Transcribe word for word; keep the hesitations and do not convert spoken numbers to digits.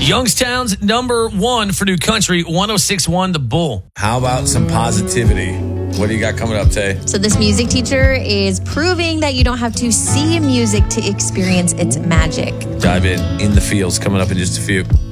Youngstown's number one for new country, one oh six point one The Bull. How about some positivity? What do you got coming up, Tay? So this music teacher is proving that you don't have to see music to experience its magic. Dive in. In the Fields coming up in just a few.